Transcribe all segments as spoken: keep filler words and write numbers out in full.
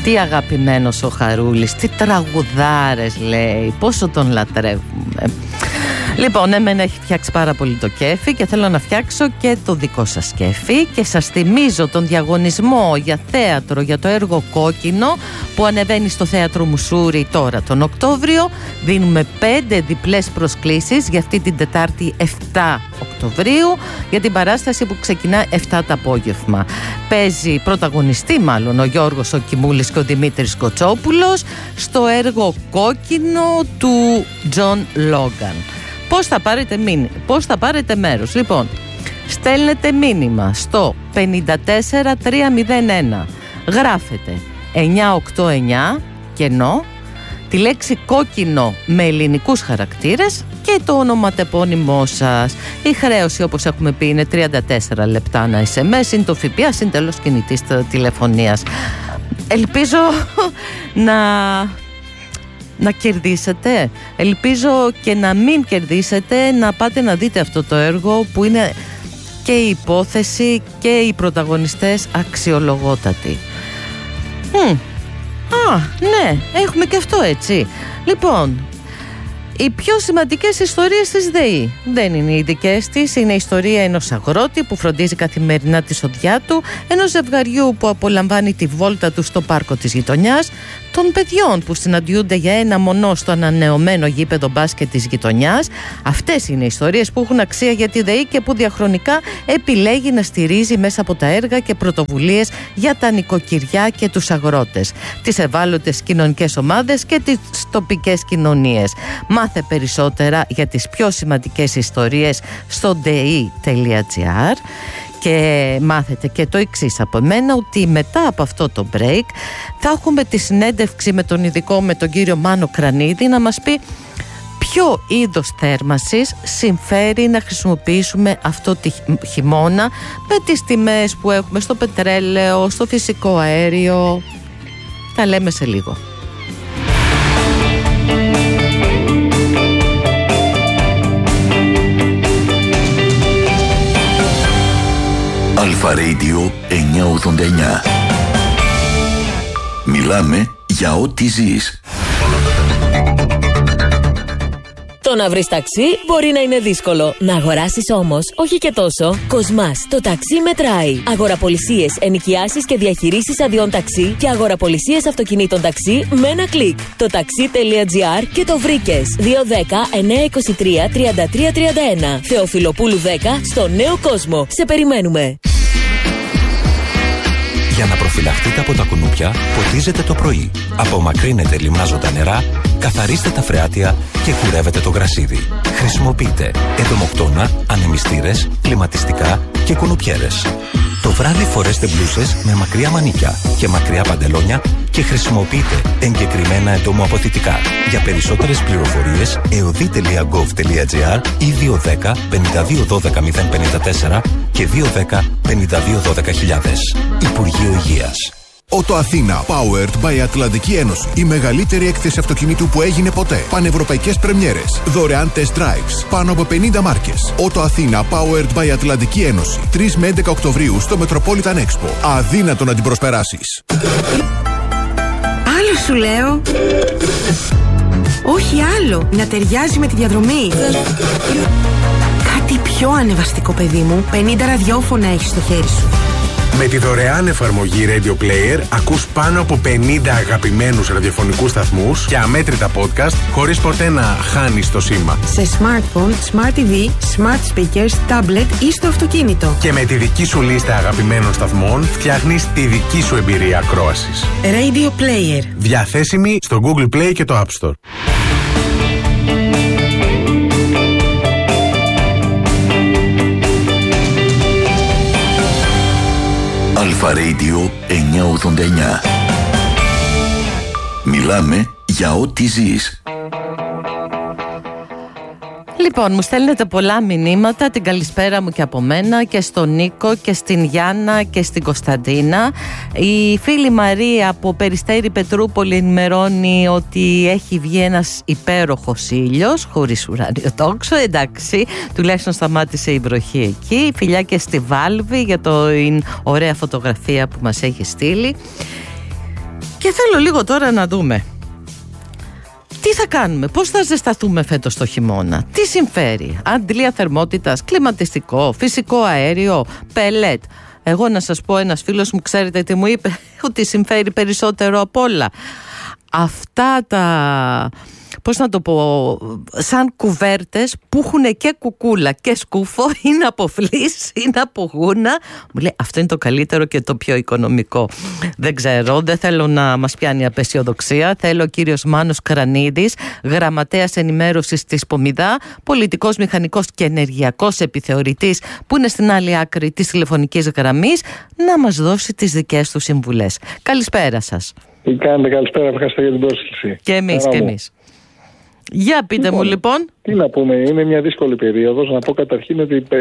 Τι αγαπημένος ο Χαρούλης, τι τραγουδάρες λέει, πόσο τον λατρεύουμε. Λοιπόν, εμένα έχει φτιάξει πάρα πολύ το κέφι και θέλω να φτιάξω και το δικό σας κέφι και σας θυμίζω τον διαγωνισμό για θέατρο για το έργο Κόκκινο που ανεβαίνει στο Θέατρο Μουσούρι τώρα τον Οκτώβριο. Δίνουμε πέντε διπλές προσκλήσεις για αυτή την Τετάρτη επτά Οκτωβρίου για την παράσταση που ξεκινά επτά το απόγευμα. Παίζει πρωταγωνιστή μάλλον ο Γιώργος ο Κιμούλης και ο Δημήτρης Κοτσόπουλος στο έργο Κόκκινο του Τζον Λόγκαν. Πώς θα πάρετε, μήνυ... Πώς θα πάρετε μέρος? Λοιπόν, στέλνετε μήνυμα στο πέντε τέσσερα τρία μηδέν ένα. Γράφετε εννιά οκτώ εννιά κενό, τη λέξη κόκκινο με ελληνικούς χαρακτήρες και το ονοματεπώνυμό σας. Η χρέωση, όπως έχουμε πει, είναι τριάντα τέσσερα λεπτά να ες εμ ες, είναι το ΦΠΑ, είναι τέλος κινητής τηλεφωνίας. Ελπίζω να... να κερδίσετε. Ελπίζω και να μην κερδίσετε, να πάτε να δείτε αυτό το έργο που είναι και η υπόθεση και οι πρωταγωνιστές αξιολογότατοι. Μ, α, ναι, έχουμε και αυτό έτσι. Λοιπόν, οι πιο σημαντικές ιστορίες της ΔΕΗ δεν είναι οι δικές της, είναι η ιστορία ενός αγρότη που φροντίζει καθημερινά τη σοδιά του, ενός ζευγαριού που απολαμβάνει τη βόλτα του στο πάρκο της γειτονιάς, των παιδιών που συναντιούνται για ένα μονό στο ανανεωμένο γήπεδο μπάσκετ της γειτονιάς. Αυτές είναι οι ιστορίες που έχουν αξία για τη ΔΕΗ και που διαχρονικά επιλέγει να στηρίζει μέσα από τα έργα και πρωτοβουλίες για τα νοικοκυριά και τους αγρότες, τις ευάλωτες κοινωνικές ομάδες και τις τοπικές κοινωνίες. Μάθε περισσότερα για τις πιο σημαντικές ιστορίες στο ντι τελεία τζι άρ. Και μάθετε και το εξής από μένα, ότι μετά από αυτό το break θα έχουμε τη συνέντευξη με τον ειδικό, με τον κύριο Μάνο Κρανίδη, να μας πει ποιο είδος θέρμανσης συμφέρει να χρησιμοποιήσουμε αυτό το χειμώνα με τις τιμές που έχουμε στο πετρέλαιο, στο φυσικό αέριο. Τα λέμε σε λίγο. Αλφα Radio εννιακόσια ογδόντα εννιά. Μιλάμε για ό,τι ζεις. Το να βρεις ταξί μπορεί να είναι δύσκολο. Να αγοράσεις όμως, όχι και τόσο. Κοσμάς, το ταξί μετράει. Αγοραπολισίες, ενοικιάσεις και διαχειρήσεις αδειών ταξί και αγοραπολισίες αυτοκινήτων ταξί με ένα κλικ. Το ταξί τελεία τζι άρ και το βρήκες. δύο ένα μηδέν εννιά δύο τρία τριάντα τρία τριάντα ένα. Θεοφιλοπούλου δέκα στο Νέο Κόσμο. Σε περιμένουμε. Για να προφυλαχτείτε από τα κουνούπια, ποτίζετε το πρωί. Απομακρύνετε λιμνάζοντα νερά, καθαρίστε τα φρεάτια και κουρεύετε το γρασίδι. Χρησιμοποιείτε εντομοκτώνα, ανεμιστήρες, κλιματιστικά και κουνουπιέρες. Το βράδυ φορέστε μπλούσες με μακριά μανίκια και μακριά παντελόνια και χρησιμοποιείτε εγκεκριμένα εντομοαποθητικά. Για περισσότερες πληροφορίες, εωδή τελεία γκοβ τελεία τζι άρ ή δύο ένα μηδέν πέντε δύο ένα δύο μηδέν πέντε τέσσερα και δύο ένα μηδέν πέντε δύο ένα μηδέν χιλιάδες. Υπουργείο Υγείας. Ότο Αθήνα, powered by Ατλαντική Ένωση. Η μεγαλύτερη έκθεση αυτοκινήτου που έγινε ποτέ. Πανευρωπαϊκές πρεμιέρες. Δωρεάν test drives. Πάνω από πενήντα μάρκες. Ότο Αθήνα, powered by Ατλαντική Ένωση. τρεις με έντεκα Οκτωβρίου στο Metropolitan Expo. Αδύνατο να την προσπεράσεις. Άλλο σου λέω. Όχι άλλο. Να ταιριάζει με τη διαδρομή. Κάτι πιο ανεβαστικό, παιδί μου. πενήντα ραδιόφωνα έχεις στο χέρι σου. Με τη δωρεάν εφαρμογή Radio Player ακούς πάνω από πενήντα αγαπημένους ραδιοφωνικούς σταθμούς και αμέτρητα podcast χωρίς ποτέ να χάνεις το σήμα. Σε smartphone, smart τι βι, smart speakers, tablet ή στο αυτοκίνητο. Και με τη δική σου λίστα αγαπημένων σταθμών φτιάχνεις τη δική σου εμπειρία ακρόασης. Radio Player. Διαθέσιμη στο Google Play και το App Store. Αλφα Radio εννιακόσια ογδόντα εννιά. Μιλάμε για ό,τι ζεις. Λοιπόν, μου στέλνετε πολλά μηνύματα, την καλησπέρα μου και από μένα και στον Νίκο και στην Γιάννα και στην Κωνσταντίνα. Η φίλη Μαρία από Περιστέρι Πετρούπολη ενημερώνει ότι έχει βγει ένας υπέροχος ήλιος χωρίς ουράνιο τόξο. Εντάξει, τουλάχιστον σταμάτησε η βροχή εκεί. Φιλιά και στη Βάλβη για την ωραία φωτογραφία που μας έχει στείλει. Και θέλω λίγο τώρα να δούμε τι θα κάνουμε, πώς θα ζεσταθούμε φέτος το χειμώνα, τι συμφέρει, αντλία θερμότητας, κλιματιστικό, φυσικό αέριο, πελέτ. Εγώ να σας πω, ένας φίλος μου, ξέρετε τι μου είπε, ότι συμφέρει περισσότερο απ' όλα αυτά τα, πώς να το πω, σαν κουβέρτες που έχουν και κουκούλα και σκούφο, είναι από φλής, είναι από γούνα. Μου λέει αυτό είναι το καλύτερο και το πιο οικονομικό. Δεν ξέρω, δεν θέλω να μας πιάνει απεσιοδοξία. Θέλω ο κύριος Μάνος Κρανίδης, γραμματέας ενημέρωσης της Πομιδά, πολιτικός, μηχανικός και ενεργειακός επιθεωρητής, που είναι στην άλλη άκρη της τηλεφωνικής γραμμής, να μας δώσει τις δικές του συμβουλές. Καλησπέρα σας. Τι κάνετε, καλησπέρα, ευχαριστώ για την πρόσκληση. Και εμείς, Άρα και μου. εμείς. Για πείτε λοιπόν, μου λοιπόν. Τι να πούμε, είναι μια δύσκολη περίοδος. Να πω καταρχήν ότι ε,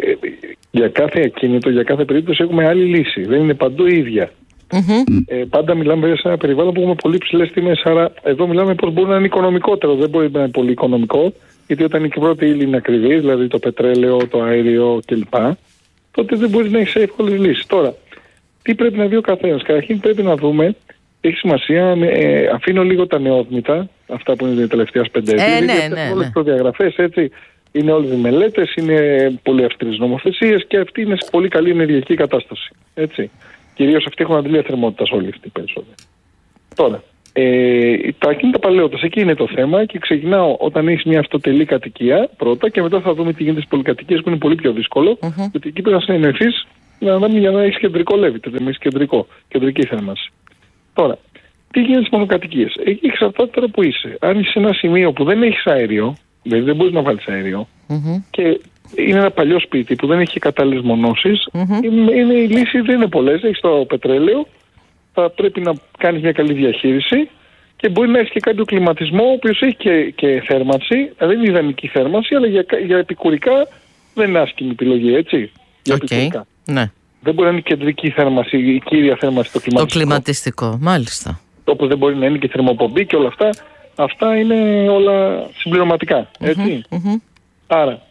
για κάθε ακίνητο, για κάθε περίπτωση έχουμε άλλη λύση. Δεν είναι παντού η ίδια. Mm-hmm. Ε, πάντα μιλάμε σε ένα περιβάλλον που έχουμε πολύ ψηλές τιμές. Άρα εδώ μιλάμε πώς μπορεί να είναι οικονομικότερο. Δεν μπορεί να είναι πολύ οικονομικό, γιατί όταν η πρώτη ύλη είναι ακριβή, δηλαδή το πετρέλαιο, το αέριο κλπ., τότε δεν μπορεί να έχει εύκολες λύσεις. Τώρα, τι πρέπει να δει ο καθένας? Καταρχήν πρέπει να δούμε. Έχει σημασία, ε, αφήνω λίγο τα νεόδμητα, αυτά που είναι τα τελευταία πενταετία. Ε, ναι, ναι, ναι, όλες ναι. τις διαγραφές, έτσι, είναι όλες οι μελέτες, είναι πολύ αυστηρές νομοθεσίες και αυτή είναι σε πολύ καλή ενεργειακή κατάσταση. Έτσι. Κυρίως αυτοί έχουν αντλία θερμότητας όλοι αυτοί περισσότερο. Τώρα, ε, τα ακίνητα παλαιότητας, εκεί είναι το θέμα και ξεκινάω όταν έχεις μια αυτοτελή κατοικία πρώτα και μετά θα δούμε τι γίνεται στις πολυκατοικίες που είναι πολύ πιο δύσκολο, mm-hmm. γιατί εκεί πρέπει να συνεννοηθείς για να έχεις κεντρικό λέβητε, δεν έχεις κεντρικό, κεντρική θέρμανση. Τώρα, τι γίνεται στις μονοκατοικίες? Εκεί εξαρτάται τώρα που είσαι. Αν είσαι σε ένα σημείο που δεν έχεις αέριο, δηλαδή δεν μπορείς να βάλεις αέριο, mm-hmm. και είναι ένα παλιό σπίτι που δεν έχει κατάλληλες μονώσεις, mm-hmm. είναι, είναι, η λύση δεν είναι πολλές. Έχεις το πετρέλαιο, θα πρέπει να κάνεις μια καλή διαχείριση και μπορεί να έχεις και κάποιο κλιματισμό, ο οποίος έχει και, και θέρμανση, δεν είναι ιδανική θέρμανση, αλλά για, για επικουρικά δεν είναι άσκημη επιλογή, έτσι. Για okay. επικουρικά. Ναι. Δεν μπορεί να είναι η κεντρική θέρμανση, η κύρια θέρμανση το κλιματιστικό. Το κλιματιστικό, μάλιστα. Όπως δεν μπορεί να είναι και θερμοπομπή και όλα αυτά. Αυτά είναι όλα συμπληρωματικά. Έτσι. Mm-hmm, mm-hmm. Άρα,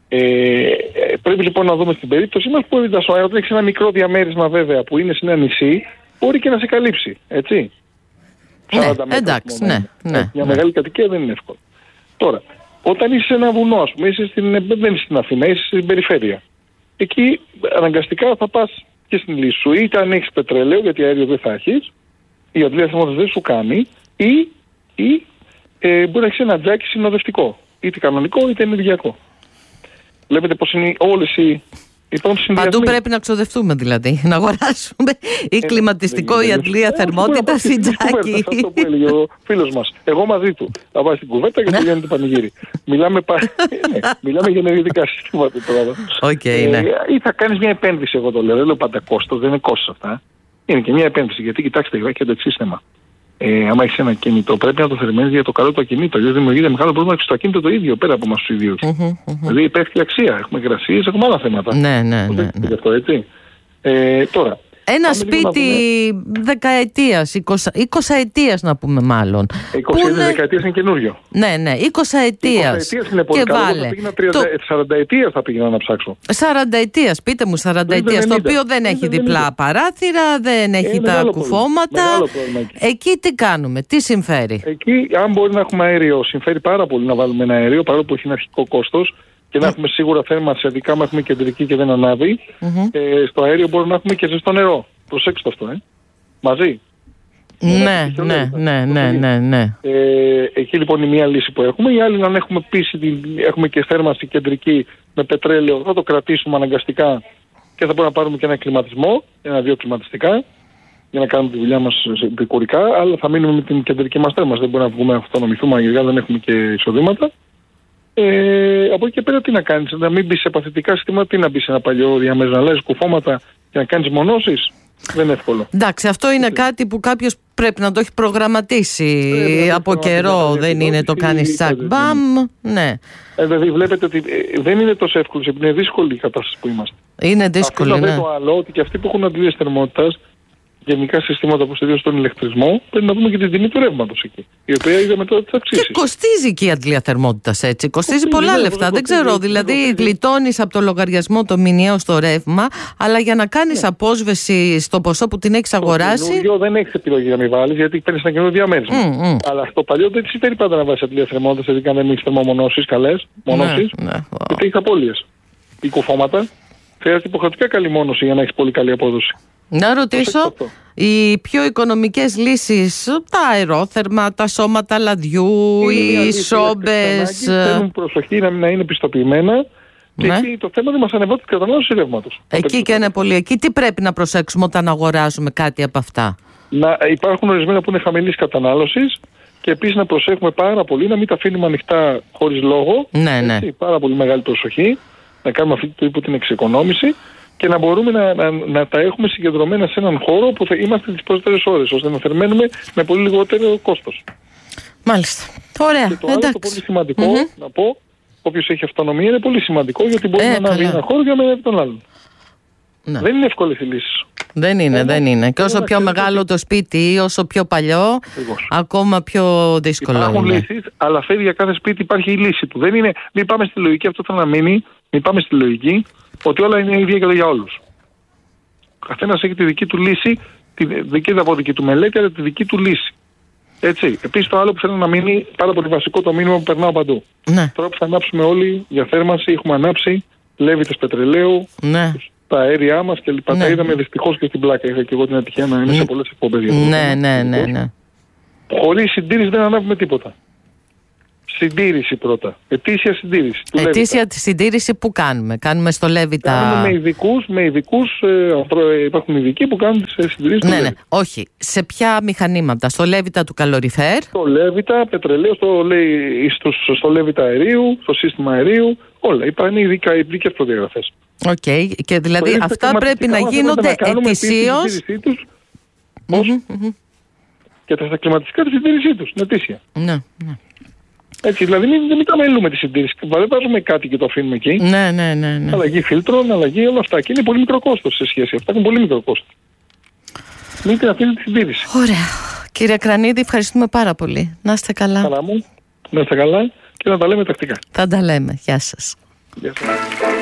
ε, πρέπει λοιπόν να δούμε στην περίπτωση μας που όταν έχεις ένα μικρό διαμέρισμα βέβαια που είναι σε ένα νησί, μπορεί και να σε καλύψει. Έτσι. Ναι, εντάξει, ναι, ναι. Μια ναι. μεγάλη κατοικία δεν είναι εύκολο. Τώρα, όταν είσαι σε ένα βουνό, ας πούμε, είσαι στην, δεν είσαι στην Αθήνα, είσαι στην περιφέρεια. Εκεί αναγκαστικά θα πας και στην λύση σου. Είτε αν έχεις πετρέλαιο, γιατί αέριο δεν θα έχεις, η αντλία θερμότητας δεν σου κάνει, ή, ή ε, μπορεί να έχεις ένα τζάκι συνοδευτικό. Είτε κανονικό είτε ενεργειακό. Βλέπετε πως είναι όλες οι. Παντού πρέπει να ξοδευτούμε δηλαδή. Να αγοράσουμε ή κλιματιστικό, ή αντλία θερμότητας, ή τζάκι. Αυτό που έλεγε ο φίλος μας. Εγώ μαζί του. Θα βάζει την κουβέντα και τελειώνει το πανηγύρι. Μιλάμε για ενεργητικά συστήματα τώρα. Ή θα κάνεις μια επένδυση, εγώ το λέω. Δεν λέω πάντα κόστος, δεν είναι κόστος αυτά. Είναι και μια επένδυση. Γιατί κοιτάξτε, υπάρχει και το εξής θέμα. Ε, άμα έχει ένα κινητό, πρέπει να το θερμαίνεις για το καλό το ακινήτο. Γιατί δημιουργείται μεγάλο πρόβλημα στο ακίνητο το ίδιο πέρα από εμάς τους ίδιους. Mm-hmm, mm-hmm. Δηλαδή υπάρχει αξία. Έχουμε υγρασίες, έχουμε άλλα θέματα. Ναι, ναι, ναι. ναι. Αυτό, έτσι. Ε, τώρα. Ένα σπίτι δεκαετίας, εικοσαετίας να πούμε μάλλον. εικοστή είναι... δεκαετίας είναι καινούριο. Ναι, ναι, εικοσαετίας. είναι πολύ και καλό. Βάλε. Το... σαρανταετίας θα πήγαινα να ψάξω. σαρανταετίας, πείτε μου σαρανταετίας, το οποίο δεν έχει διπλά παράθυρα, δεν έχει ε, τα κουφώματα. Εκεί τι κάνουμε, τι συμφέρει? Εκεί, αν μπορεί να έχουμε αέριο, συμφέρει πάρα πολύ να βάλουμε ένα αέριο, παρόλο που έχει ένα αρχικό κόστος. Και να έχουμε σίγουρα θέρμανση, ειδικά αν έχουμε κεντρική και δεν ανάβει. Mm-hmm. Ε, στο αέριο μπορούμε να έχουμε και ζεστό νερό. Προσέξτε αυτό, ε. Μαζί. Ναι, ναι, ναι, ναι, ναι, ναι. Ε, εκεί λοιπόν είναι μια λύση που έχουμε. Η άλλη, αν έχουμε πίσει, έχουμε και θέρμανση κεντρική με πετρέλαιο, θα το κρατήσουμε αναγκαστικά και θα μπορούμε να πάρουμε και ένα κλιματισμό, ένα-δύο κλιματιστικά, για να κάνουμε τη δουλειά μας επικουρικά. Αλλά θα μείνουμε με την κεντρική μας θέρμανση. Δεν μπορούμε να βγούμε να αυτονομηθούμε, γιατί δεν έχουμε και εισοδήματα. Ε, από εκεί και πέρα τι να κάνεις, να μην μπεις σε παθητικά συστήματα, τι να μπεις σε ένα παλιό διαμέρισμα, να αλλάζεις κουφώματα και να κάνεις μονώσεις, δεν είναι εύκολο. Εντάξει, αυτό είναι Έτσι. κάτι που κάποιος πρέπει να το έχει προγραμματίσει πρέπει από να καιρό, δεν είναι το κάνεις τσακ μπαμ, ναι. Ε, δηλαδή βλέπετε ότι ε, δεν είναι τόσο εύκολο, επειδή είναι δύσκολη η κατάσταση που είμαστε. Είναι δύσκολη, αυτό ναι. Το άλλο, ότι και αυτοί που έχουν αντλίες θερμότητας, γενικά συστήματα που στηρίζουν στον ηλεκτρισμό, πρέπει να δούμε και την τιμή του ρεύματος εκεί. Η οποία είδαμε τώρα τις αυξήσεις. Και κοστίζει και η αντλία θερμότητας, έτσι. Κοστίζει Κοστίζει, πολλά ναι, λεφτά. κοστίζει, Δεν ξέρω, κοστίζει, δηλαδή κοστίζει. γλιτώνεις από το λογαριασμό το μηνιαίο στο ρεύμα, αλλά για να κάνεις Ναι. απόσβεση στο ποσό που την έχεις αγοράσει. Το καινούριο δεν έχεις επιλογή να μην βάλεις, γιατί παίρνεις ένα καινούριο διαμέρισμα. Mm, mm. Αλλά στο παλιό δεν συμφέρει πάντα να βάζεις αντλία θερμότητας, δηλαδή αν δεν έχεις θερμομονώσεις καλές, μονώσεις, Ναι, ναι. γιατί έχεις απώλειες. Οι κουφώματα. Χρειάζεται υποχρεωτικά καλή μόνωση για να έχεις πολύ καλή απόδοση. Να ρωτήσω, αυτό. οι πιο οικονομικές λύσεις, τα αερόθερμα, τα σώματα λαδιού, Είναι μια οι λύση σόμπες. έκτακτης ανάγκης, θέλουν προσοχή να, να είναι πιστοποιημένα. Και Ναι. εκεί το θέμα δεν μας ανεβάζει την κατανάλωση ρεύματος. Εκεί και είναι πολύ. Εκεί τι πρέπει να προσέξουμε όταν αγοράζουμε κάτι από αυτά. Να υπάρχουν ορισμένα που είναι χαμηλής κατανάλωσης και επίσης να προσέχουμε πάρα πολύ να μην τα αφήνουμε ανοιχτά χωρίς λόγο. Ναι, ναι. Έτσι, πάρα πολύ μεγάλη προσοχή. Να κάνουμε αυτή το τύπου την εξοικονόμηση και να μπορούμε να, να, να τα έχουμε συγκεντρωμένα σε έναν χώρο που θα είμαστε τις πρώτες ώρες, ώστε να θερμαίνουμε με πολύ λιγότερο κόστος. Μάλιστα. Ωραία. Και το άλλο το πολύ σημαντικό, Mm-hmm. να πω, όποιος έχει αυτονομία είναι πολύ σημαντικό, γιατί μπορεί Ε, να ανάβει καλά. ένα χώρο για να ανάβει τον άλλον. Ναι. Δεν είναι εύκολες οι λύσεις. Δεν είναι, Όμως, δεν είναι. Και όσο θέλω να πιο ξέρετε μεγάλο το σπίτι, όσο πιο παλιό, Ακριβώς. ακόμα πιο δύσκολο Υπάρχουν είναι. λύσεις, αλλά φέρει για κάθε σπίτι υπάρχει η λύση του. Δεν είναι, μην πάμε στη λογική, αυτό θα να μείνει, μην πάμε στη λογική ότι όλα είναι ίδια και για όλους. Ο καθένας έχει τη δική του λύση, τη δική του δική του μελέτη, αλλά τη δική του λύση. Έτσι. Επίσης το άλλο που θέλω να μείνει, πάρα πολύ βασικό το μήνυμα που περνάω παντού. Ναι, Τώρα που θα ανάψουμε όλοι για θέρμανση, έχουμε ανάψει λέβητες πετρελαίου, ναι. τα αέρια μας και λοιπά. Ναι. Τα είδαμε δυστυχώς και στην πλάκα. Είχα και εγώ την ατυχία να είμαι σε πολλές εκπομπές για το Ναι, θέμα. ναι, ναι, ναι. Χωρίς συντήρηση δεν ανάβουμε τίποτα. Συντήρηση πρώτα. Ετήσια συντήρηση. του Ετήσια Λέβητα. τη συντήρηση που κάνουμε. Κάνουμε στο Λέβητα. Κάνουμε με ειδικούς, με ειδικούς, ε, ανθρω- ε, υπάρχουν ειδικοί που κάνουν τις ε, συντηρήσεις του Ναι, ναι. Λέβητα. Όχι. Σε ποια μηχανήματα. Στο Λέβητα του καλοριφέρ. Στο Λέβητα, πετρελαίο, στο, λέει, στο, στο Λέβητα αερίου, στο σύστημα αερίου, όλα. Υπάρχουν ειδικά ειδικές προδιαγραφές. Οκ. Και δηλαδή Το αυτά κλιματιστικά πρέπει να μας γίνονται να κάνουμε επίσης τη ετησίως. συντήρησή τους, ως- και τα κλιματιστικά τη συντήρησή τους, είναι ετήσια. Ναι, ναι. Έτσι, δηλαδή μην, μην τα μελούμε τη συντήρηση. Δεν βάζουμε κάτι και το αφήνουμε εκεί. Ναι, ναι, ναι, ναι. Αλλαγή φίλτρων, αλλαγή όλα αυτά. Και είναι πολύ μικρό κόστος σε σχέση. Αυτά είναι πολύ μικρό κόστος. Μην την αφήνετε τη συντήρηση. Ωραία. Κύριε Κρανίδη, ευχαριστούμε πάρα πολύ. Να είστε καλά. Καλά μου, να είστε καλά και να τα λέμε τακτικά. Θα τα λέμε. Γεια σας. Γεια σας.